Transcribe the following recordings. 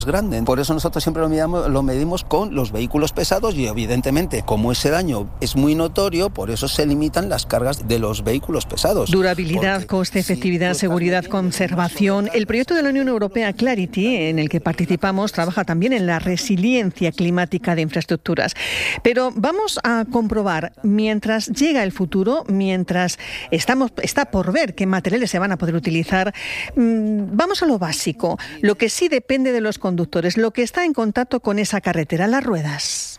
grande. Por eso nosotros siempre lo medimos con los vehículos pesados y evidentemente como ese daño es muy notorio, por eso se limitan las cargas de los vehículos pesados. Durabilidad, coste, efectividad, seguridad, conservación. El proyecto de la Unión Europea Clarity, en el que participamos, trabaja también en la resiliencia climática de infraestructuras. Pero vamos a comprobar, mientras llega el futuro, mientras está por ver qué materiales se van a poder utilizar, vamos a lo básico, lo que sí depende de los conductores, lo que está en contacto con esa carretera, las ruedas.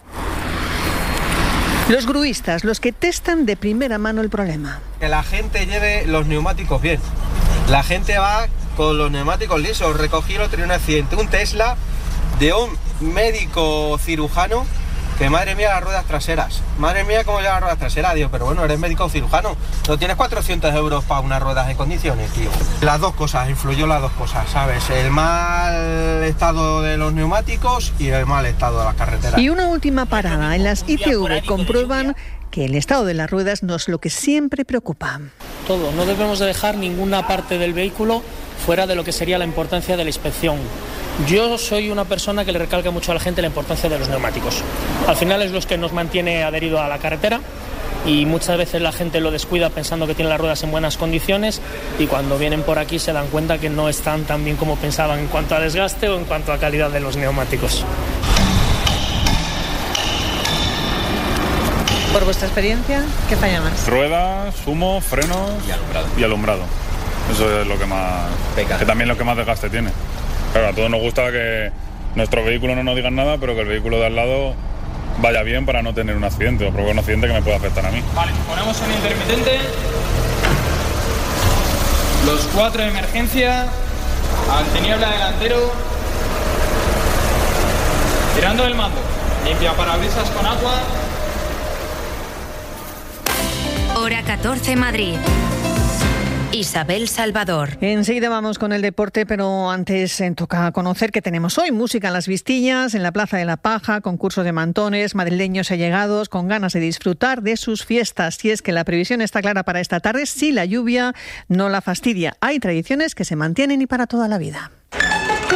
Los gruistas, los que testan de primera mano el problema. Que la gente lleve los neumáticos bien. La gente va con los neumáticos lisos. Recogí el otro día un accidente, un Tesla de un médico cirujano. Que madre mía las ruedas traseras. Madre mía cómo llevan las ruedas traseras. Digo, pero bueno, eres médico cirujano. ¿No tienes 400 euros para unas ruedas en condiciones, tío? Las dos cosas, influyó las dos cosas, ¿sabes? El mal estado de los neumáticos y el mal estado de las carreteras. Y una última parada. En las ITV comprueban que el estado de las ruedas no es lo que siempre preocupa. Todo, no debemos de dejar ninguna parte del vehículo fuera de lo que sería la importancia de la inspección. Yo soy una persona que le recalca mucho a la gente la importancia de los neumáticos. Al final es los que nos mantiene adherido a la carretera y muchas veces la gente lo descuida pensando que tiene las ruedas en buenas condiciones y cuando vienen por aquí se dan cuenta que no están tan bien como pensaban en cuanto a desgaste o en cuanto a calidad de los neumáticos. Por vuestra experiencia, ¿qué falla más? Ruedas, humo, frenos y alumbrado. Eso es lo que más... que también lo que más desgaste tiene. Claro, a todos nos gusta que nuestro vehículo no nos digan nada, pero que el vehículo de al lado vaya bien para no tener un accidente o provocar un accidente que me pueda afectar a mí. Vale, ponemos en intermitente. Los 4 de emergencia. Antiniebla delantero. Tirando del mando. Limpia parabrisas con agua. Hora 14 Madrid. Isabel Salvador. Enseguida vamos con el deporte, pero antes toca conocer qué tenemos hoy. Música en las Vistillas, en la Plaza de la Paja, concurso de mantones, madrileños allegados con ganas de disfrutar de sus fiestas. Y es que la previsión está clara para esta tarde, si la lluvia no la fastidia. Hay tradiciones que se mantienen y para toda la vida.